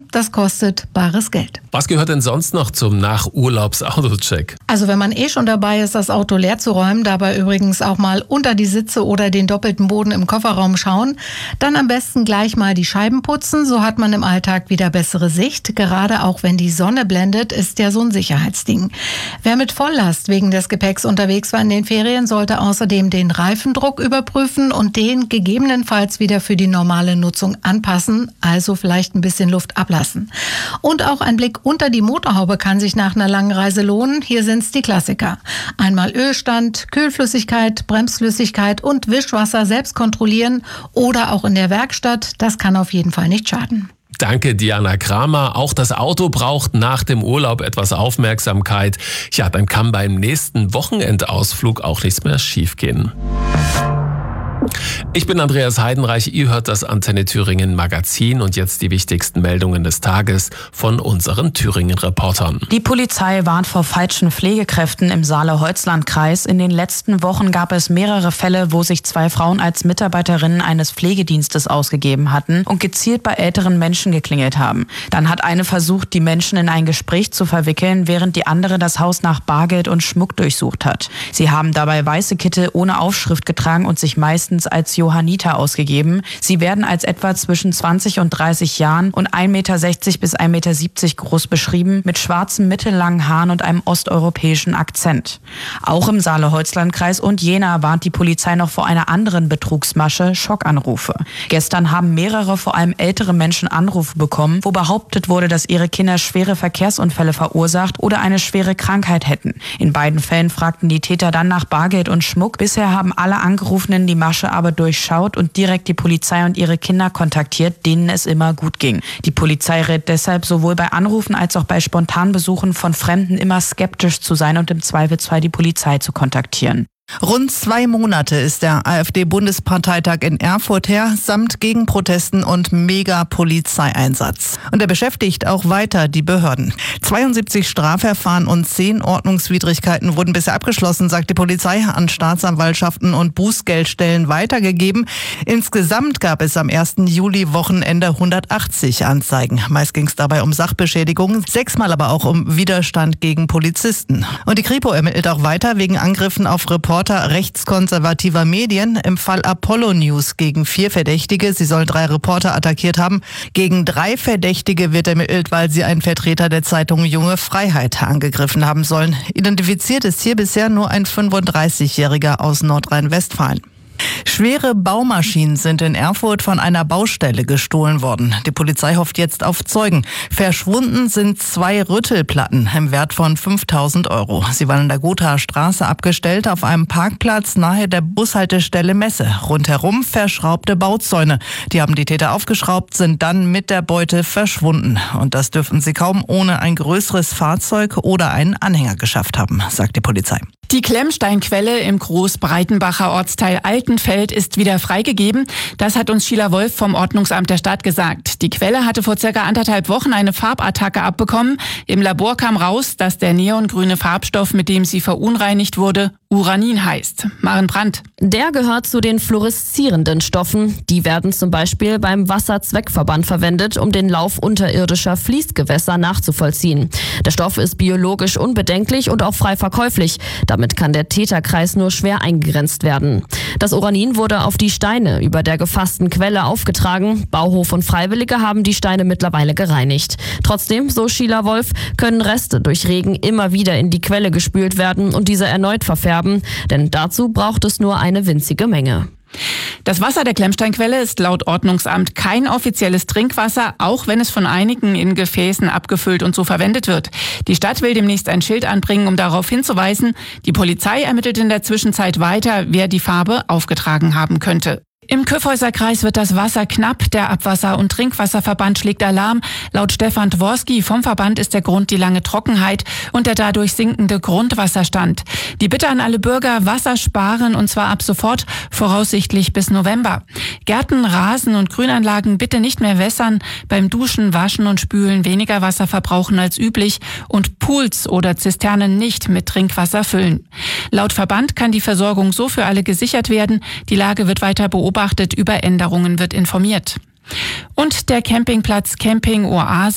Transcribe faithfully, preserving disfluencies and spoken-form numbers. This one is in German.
das kostet bares Geld. Was gehört denn sonst noch zum Nach-Urlaubs-Autocheck? Also wenn man eh schon dabei ist, das Auto leer zu räumen, dabei übrigens auch mal unter die Sitze oder den doppelten Boden im Kofferraum schauen, dann am besten gleich mal die Scheiben putzen, so hat man im Alltag wieder bessere Sicht. Gerade auch wenn die Sonne blendet, ist ja so ein Sicherheitsding. Wer mit Volllast wegen des Gepäcks unterwegs war in den Ferien, sollte außerdem den Reifendruck überprüfen und den gegebenenfalls wieder für die normale Nutzung anpassen, also vielleicht ein bisschen Luft ablassen. Und auch ein Blick unter die Motorhaube kann sich nach einer langen Reise lohnen. Hier sind's die Klassiker. Einmal Ölstand, Kühlflüssigkeit, Bremsflüssigkeit und Wischwasser selbst kontrollieren oder auch in der Werkstatt. Das kann auf jeden Fall nicht schaden. Danke, Diana Kramer. Auch das Auto braucht nach dem Urlaub etwas Aufmerksamkeit. Ja, dann kann beim nächsten Wochenendausflug auch nichts mehr schiefgehen. Ich bin Andreas Heidenreich, ihr hört das Antenne Thüringen Magazin und jetzt die wichtigsten Meldungen des Tages von unseren Thüringen-Reportern. Die Polizei warnt vor falschen Pflegekräften im Saale-Holzland-Kreis. In den letzten Wochen gab es mehrere Fälle, wo sich zwei Frauen als Mitarbeiterinnen eines Pflegedienstes ausgegeben hatten und gezielt bei älteren Menschen geklingelt haben. Dann hat eine versucht, die Menschen in ein Gespräch zu verwickeln, während die andere das Haus nach Bargeld und Schmuck durchsucht hat. Sie haben dabei weiße Kittel ohne Aufschrift getragen und sich meistens als Johanniter ausgegeben. Sie werden als etwa zwischen zwanzig und dreißig Jahren und ein Meter sechzig bis ein Meter siebzig groß beschrieben, mit schwarzen mittellangen Haaren und einem osteuropäischen Akzent. Auch im Saale-Holzland-Kreis und Jena warnt die Polizei noch vor einer anderen Betrugsmasche, Schockanrufe. Gestern haben mehrere, vor allem ältere Menschen Anrufe bekommen, wo behauptet wurde, dass ihre Kinder schwere Verkehrsunfälle verursacht oder eine schwere Krankheit hätten. In beiden Fällen fragten die Täter dann nach Bargeld und Schmuck. Bisher haben alle Angerufenen die Masche aber durchschaut und direkt die Polizei und ihre Kinder kontaktiert, denen es immer gut ging. Die Polizei rät deshalb sowohl bei Anrufen als auch bei Spontanbesuchen von Fremden immer skeptisch zu sein und im Zweifelsfall die Polizei zu kontaktieren. Rund zwei Monate ist der AfD-Bundesparteitag in Erfurt her, samt Gegenprotesten und Mega-Polizeieinsatz. Und er beschäftigt auch weiter die Behörden. zweiundsiebzig Strafverfahren und zehn Ordnungswidrigkeiten wurden bisher abgeschlossen, sagt die Polizei, an Staatsanwaltschaften und Bußgeldstellen weitergegeben. Insgesamt gab es am ersten Juli-Wochenende hundertachtzig Anzeigen. Meist ging es dabei um Sachbeschädigung, sechsmal aber auch um Widerstand gegen Polizisten. Und die Kripo ermittelt auch weiter wegen Angriffen auf Reporter rechtskonservativer Medien, im Fall Apollo News gegen vier Verdächtige. Sie sollen drei Reporter attackiert haben. Gegen drei Verdächtige wird ermittelt, weil sie einen Vertreter der Zeitung Junge Freiheit angegriffen haben sollen. Identifiziert ist hier bisher nur ein fünfunddreißigjähriger aus Nordrhein-Westfalen. Schwere Baumaschinen sind in Erfurt von einer Baustelle gestohlen worden. Die Polizei hofft jetzt auf Zeugen. Verschwunden sind zwei Rüttelplatten im Wert von fünftausend Euro. Sie waren in der Gothaer Straße abgestellt auf einem Parkplatz nahe der Bushaltestelle Messe. Rundherum verschraubte Bauzäune. Die haben die Täter aufgeschraubt, sind dann mit der Beute verschwunden. Und das dürften sie kaum ohne ein größeres Fahrzeug oder einen Anhänger geschafft haben, sagt die Polizei. Die Klemmsteinquelle im Großbreitenbacher Ortsteil Altenfeld ist wieder freigegeben. Das hat uns Sheila Wolf vom Ordnungsamt der Stadt gesagt. Die Quelle hatte vor circa anderthalb Wochen eine Farbattacke abbekommen. Im Labor kam raus, dass der neongrüne Farbstoff, mit dem sie verunreinigt wurde, Uranin heißt. Maren Brandt. Der gehört zu den fluoreszierenden Stoffen. Die werden zum Beispiel beim Wasserzweckverband verwendet, um den Lauf unterirdischer Fließgewässer nachzuvollziehen. Der Stoff ist biologisch unbedenklich und auch frei verkäuflich. Damit kann der Täterkreis nur schwer eingegrenzt werden. Das Uranin wurde auf die Steine über der gefassten Quelle aufgetragen. Bauhof und Freiwillige haben die Steine mittlerweile gereinigt. Trotzdem, so Sheila Wolf, können Reste durch Regen immer wieder in die Quelle gespült werden und diese erneut verfärben. Denn dazu braucht es nur eine winzige Menge. Das Wasser der Klemmsteinquelle ist laut Ordnungsamt kein offizielles Trinkwasser, auch wenn es von einigen in Gefäßen abgefüllt und so verwendet wird. Die Stadt will demnächst ein Schild anbringen, um darauf hinzuweisen. Die Polizei ermittelt in der Zwischenzeit weiter, wer die Farbe aufgetragen haben könnte. Im Kyffhäuser-Kreis wird das Wasser knapp. Der Abwasser- und Trinkwasserverband schlägt Alarm. Laut Stefan Dworski vom Verband ist der Grund die lange Trockenheit und der dadurch sinkende Grundwasserstand. Die Bitte an alle Bürger: Wasser sparen, und zwar ab sofort, voraussichtlich bis November. Gärten, Rasen und Grünanlagen bitte nicht mehr wässern. Beim Duschen, Waschen und Spülen weniger Wasser verbrauchen als üblich und Pools oder Zisternen nicht mit Trinkwasser füllen. Laut Verband kann die Versorgung so für alle gesichert werden. Die Lage wird weiter beobachtet. Über Änderungen wird informiert. Und der Campingplatz Camping Oase